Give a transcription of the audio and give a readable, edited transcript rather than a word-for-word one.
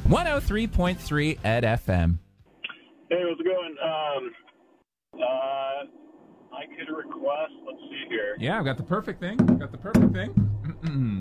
103.3 Ed FM. Hey, how's it going? I could request, let's see here. Yeah, I've got the perfect thing.